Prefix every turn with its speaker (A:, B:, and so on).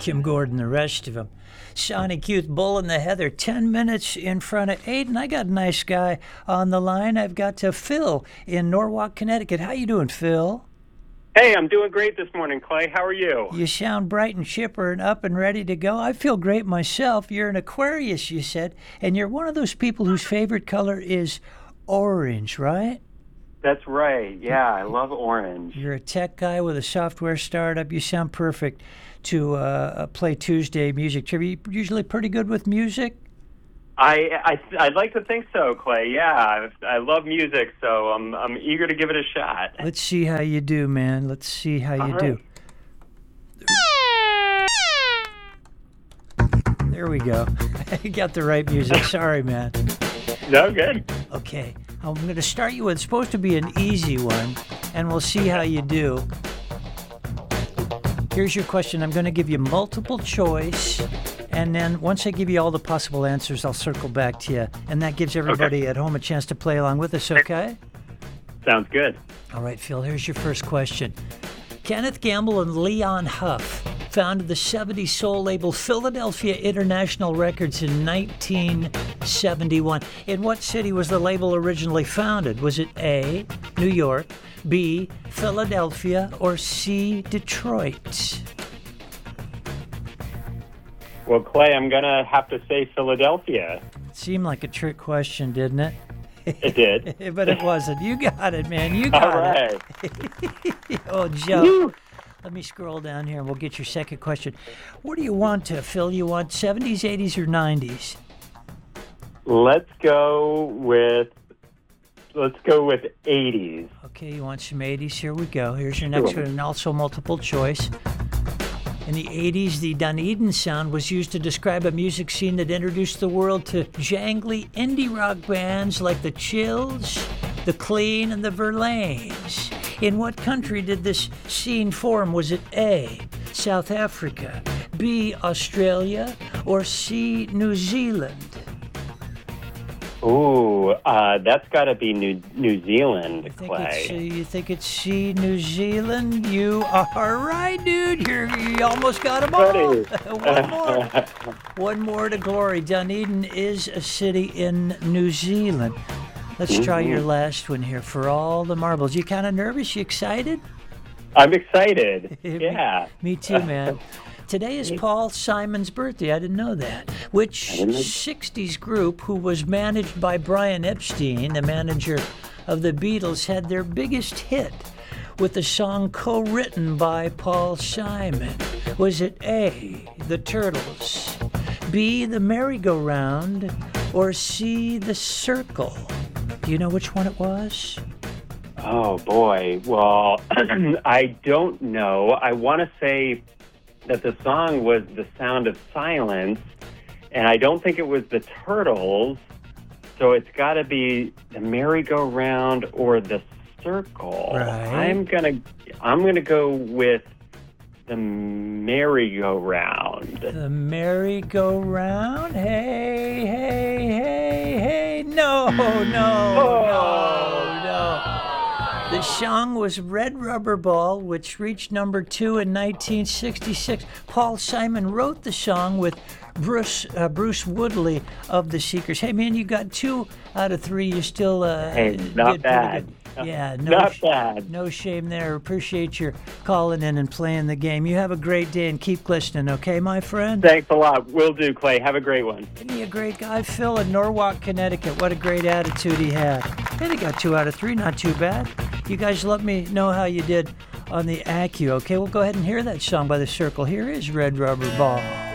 A: Kim Gordon, the rest of them. Sonic Youth, Bull in the Heather, 10 minutes in front of 8, and I got a nice guy on the line. I've got Phil in Norwalk, Connecticut. How you doing, Phil?
B: Hey, I'm doing great this morning, Clay. How are you?
A: You sound bright and chipper and up and ready to go. I feel great myself. You're an Aquarius, you said, and you're one of those people whose favorite color is orange, right?
B: That's right. Yeah, I love orange.
A: You're a tech guy with a software startup. You sound perfect to play Tuesday music. Are you usually pretty good with music?
B: I'd like to think so, Clay. Yeah, I love music, so I'm eager to give it a shot.
A: Let's see how you do, man. Let's see how you do. There we go. You got the right music. Sorry, man.
B: No, good.
A: Okay, I'm going to start you with, it's supposed to be an easy one, and we'll see how you do. Here's your question. I'm going to give you multiple choice, and then once I give you all the possible answers, I'll circle back to you. And that gives everybody at home a chance to play along with us, okay?
B: Sounds good.
A: All right, Phil, here's your first question. Kenneth Gamble and Leon Huff founded the 70s soul label Philadelphia International Records in 1971. In what city was the label originally founded? Was it A, New York, B, Philadelphia, or C, Detroit?
B: Well, Clay, I'm going to have to say Philadelphia.
A: It seemed like a trick question, didn't it?
B: It did.
A: But it wasn't. You got it, man. You got
B: All right.
A: it. Oh, Joe.
B: Woo.
A: Let me scroll down here and we'll get your second question. What do you want, Phil? You want 70s, 80s, or 90s?
B: Let's go with 80s.
A: Okay, you want some 80s? Here we go. Here's your next one, and also multiple choice. In the 80s, the Dunedin sound was used to describe a music scene that introduced the world to jangly indie rock bands like the Chills, the Clean, and the Verlaines. In what country did this scene form? Was it A, South Africa, B, Australia, or C, New Zealand?
B: Ooh, that's got to be New Zealand, Clay.
A: You think it's C, New Zealand? You are right, dude. You almost got them all. One more to glory. Dunedin is a city in New Zealand. Let's try your last one here for all the marbles. You kind of nervous? You excited?
B: I'm excited. Yeah.
A: Me too, man. Today is Paul Simon's birthday. I didn't know that. Which 60s group who was managed by Brian Epstein, the manager of the Beatles, had their biggest hit with a song co-written by Paul Simon? Was it A, The Turtles, B, The Merry-Go-Round, or C, The Circle? Do you know which one it was?
B: Oh, boy. Well, I don't know. I want to say that the song was The Sound of Silence, and I don't think it was the Turtles, so it's got to be the Merry-Go-Round or the Circle.
A: Right.
B: I'm gonna go with the Merry-Go-Round.
A: The Merry-Go-Round? Hey. No. The song was Red Rubber Ball, which reached number 2 in 1966. Paul Simon wrote the song with Bruce Woodley of the Seekers. Hey, man, you got 2 out of 3. You still
B: not bad.
A: Yeah,
B: not bad.
A: No shame there. Appreciate your calling in and playing the game. You have a great day and keep listening, okay, my friend?
B: Thanks a lot. Will do, Clay. Have a great one.
A: Isn't he a great guy? Phil in Norwalk, Connecticut. What a great attitude he had. Hey, they got 2 out of 3. Not too bad. You guys let me know how you did on the AccuTrade, okay? We'll go ahead and hear that song by The Circle. Here is Red Rubber Ball.